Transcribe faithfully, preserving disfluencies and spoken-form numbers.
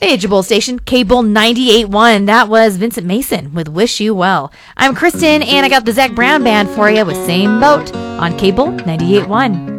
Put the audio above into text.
Age-able station, Cable ninety-eight point one. That was Vincent Mason with Wish You Well. I'm Kristen, and I got the Zac Brown Band for you with Same Boat on Cable ninety-eight point one.